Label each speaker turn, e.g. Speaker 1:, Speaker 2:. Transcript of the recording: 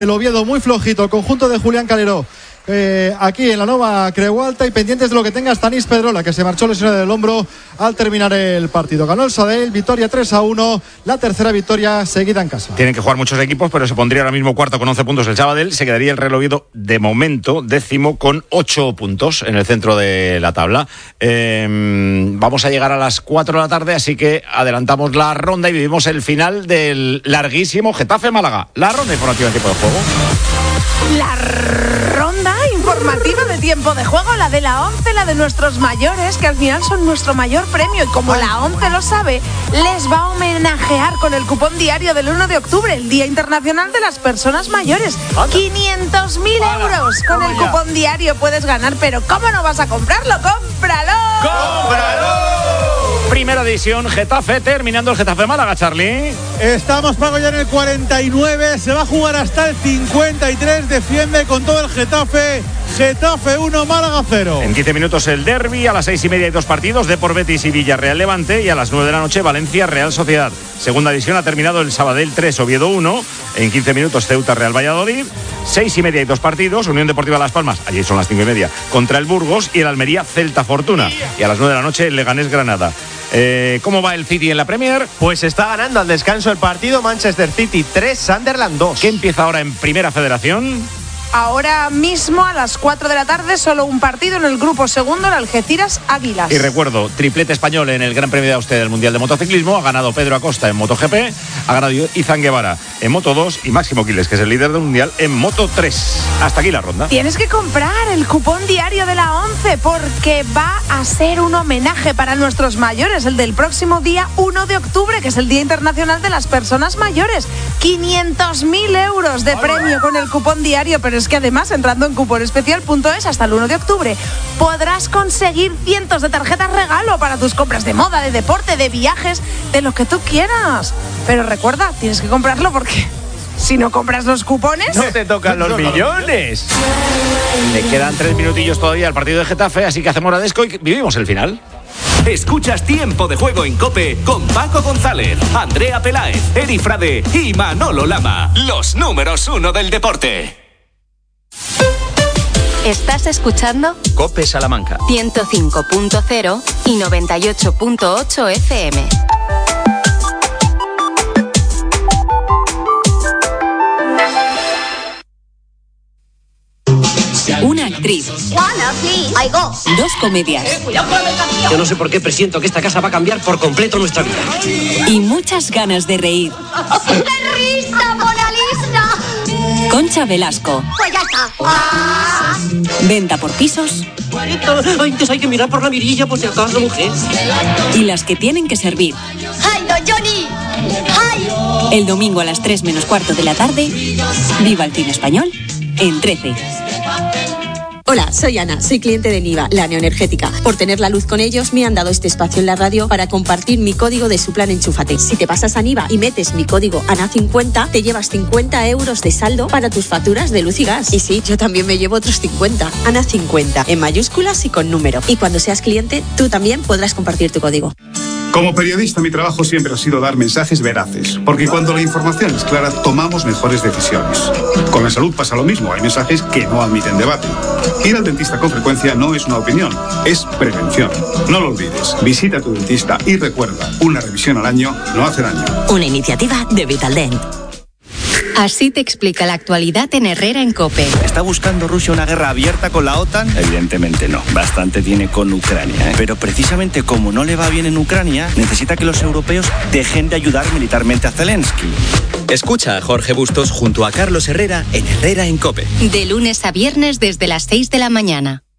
Speaker 1: El Oviedo muy flojito, el conjunto de Julián Calero. Aquí en la Nova Creu Alta, y pendientes de lo que tenga Stanis Pedrola, que se marchó lesionado del hombro al terminar el partido. Ganó el Sabadell, victoria 3-1, la tercera victoria seguida en casa.
Speaker 2: Tienen que jugar muchos equipos, pero se pondría ahora mismo cuarto con 11 puntos el Sabadell. Se quedaría el Real Oviedo de momento décimo con 8 puntos en el centro de la tabla. Vamos a llegar a las 4 de la tarde, así que adelantamos la ronda y vivimos el final del larguísimo Getafe-Málaga. La ronda informativa en tiempo de juego.
Speaker 3: La ronda informativa de tiempo de juego, la de la 11, la de nuestros mayores, que al final son nuestro mayor premio, y como la 11 lo sabe, les va a homenajear con el cupón diario del 1 de octubre, el Día Internacional de las Personas Mayores. 500.000 euros con el cupón diario puedes ganar, pero ¿cómo no vas a comprarlo? ¡Cómpralo!
Speaker 2: ¡Cómpralo! Primera edición, Getafe, terminando el Getafe-Málaga, Charlie.
Speaker 4: Estamos, Paco, ya en el 49, se va a jugar hasta el 53, defiende con todo el Getafe 1, Málaga 0.
Speaker 2: En 15 minutos el derbi, a las 6:30 hay 2 partidos, Depor Betis y Villarreal Levante, y a las 9 de la noche Valencia Real Sociedad. Segunda edición ha terminado el Sabadell 3, Oviedo 1, en 15 minutos Ceuta Real Valladolid, 6:30 hay 2 partidos, Unión Deportiva Las Palmas, allí son las 5:30, contra el Burgos, y el Almería Celta Fortuna, y a las 9 de la noche el Leganés Granada. ¿Cómo va el City en la Premier?
Speaker 5: Pues está ganando al descanso el partido. Manchester City 3, Sunderland 2.
Speaker 2: ¿Qué empieza ahora en Primera Federación?
Speaker 3: Ahora mismo a las 4 de la tarde, solo un partido en el grupo segundo, el Algeciras Águilas.
Speaker 2: Y recuerdo, triplete español en el Gran Premio de Austria del Mundial de Motociclismo. Ha ganado Pedro Acosta en MotoGP, ha ganado Izan Guevara en Moto2 y Máximo Quiles, que es el líder del Mundial, en Moto3. Hasta aquí la ronda.
Speaker 3: Tienes que comprar el cupón diario de la 11 porque va a ser un homenaje para nuestros mayores, el del próximo día 1 de octubre, que es el Día Internacional de las Personas Mayores. 500.000 euros de premio con el cupón diario, pero es que además, entrando en cuponespecial.es hasta el 1 de octubre, podrás conseguir cientos de tarjetas regalo para tus compras de moda, de deporte, de viajes, de lo que tú quieras. Pero recuerda, tienes que comprarlo porque si no compras los cupones,
Speaker 5: no te tocan los millones.
Speaker 2: Le quedan 3 minutillos todavía al partido de Getafe, así que hacemos la desco y vivimos el final.
Speaker 6: Escuchas Tiempo de Juego en COPE con Paco González, Andrea Peláez, Eri Frade y Manolo Lama. Los números 1 del deporte.
Speaker 7: ¿Estás escuchando?
Speaker 6: COPE Salamanca
Speaker 7: 105.0 y 98.8 FM. Una actriz.
Speaker 8: Juana, please. I go.
Speaker 7: 2 comedias.
Speaker 9: Yo no sé por qué presiento que esta casa va a cambiar por completo nuestra vida.
Speaker 7: Y muchas ganas de reír.
Speaker 8: ¡Qué risa, Mona Lisa!
Speaker 7: Concha Velasco.
Speaker 8: Pues ya está.
Speaker 7: Venta por pisos.
Speaker 9: Antes hay que mirar por la mirilla por si acaso, mujer.
Speaker 7: Y las que tienen que servir.
Speaker 8: ¡Ay, no, Johnny! ¡Ay!
Speaker 7: El domingo a las 3 menos cuarto de la tarde. Viva el cine español en 13.
Speaker 10: Hola, soy Ana, soy cliente de Niva, la neoenergética. Por tener la luz con ellos me han dado este espacio en la radio para compartir mi código de su plan Enchúfate. Si te pasas a Niva y metes mi código ANA50, te llevas 50 euros de saldo para tus facturas de luz y gas. Y sí, yo también me llevo otros 50. ANA50, en mayúsculas y con número. Y cuando seas cliente, tú también podrás compartir tu código.
Speaker 11: Como periodista, mi trabajo siempre ha sido dar mensajes veraces, porque cuando la información es clara, tomamos mejores decisiones. Con la salud pasa lo mismo, hay mensajes que no admiten debate. Ir al dentista con frecuencia no es una opinión, es prevención. No lo olvides, visita a tu dentista y recuerda, una revisión al año no hace daño.
Speaker 12: Una iniciativa de Vitaldent.
Speaker 7: Así te explica la actualidad en Herrera en COPE.
Speaker 5: ¿Está buscando Rusia una guerra abierta con la OTAN? Evidentemente no. Bastante tiene con Ucrania, ¿eh? Pero precisamente como no le va bien en Ucrania, necesita que los europeos dejen de ayudar militarmente a Zelensky.
Speaker 6: Escucha a Jorge Bustos junto a Carlos Herrera en Herrera en COPE.
Speaker 7: De lunes a viernes desde las 6 de la mañana.